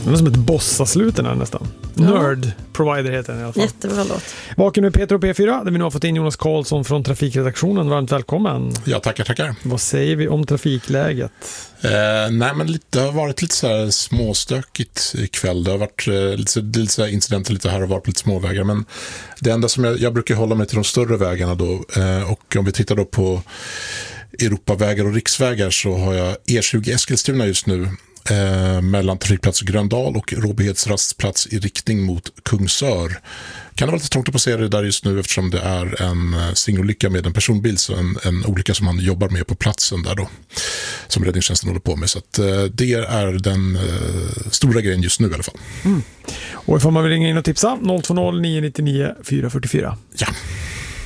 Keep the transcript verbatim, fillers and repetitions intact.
Det är som ett bossaslut nästan. Ja. Nerd Provider heter den i alla fall. Jättebra låt. Vaken med Peter och P fyra, där vi nu har fått in Jonas Karlsson från trafikredaktionen. Varmt välkommen. Ja, tackar, tackar. Vad säger vi om trafikläget? Eh, nej, men lite, det har varit lite så här småstökigt ikväll. Det har varit eh, lite, lite så här incidenter lite här och var på lite småvägar. Men det enda som jag, jag brukar hålla mig till de större vägarna då. Eh, och om vi tittar då på Europavägar och riksvägar så har jag E tjugo Eskilstuna just nu. Eh, mellan trafikplats Gröndal och Råbyheds rastplats i riktning mot Kungsör. Kan det vara lite trångt att passera det där just nu eftersom det är en singelolycka med en personbil, så en, en olycka som man jobbar med på platsen där då, som räddningstjänsten håller på med. Så att, eh, det är den eh, stora grejen just nu i alla fall. Mm. Och ifall man vill ringa in och tipsa, noll två noll nio nio nio fyra fyra fyra. Ja.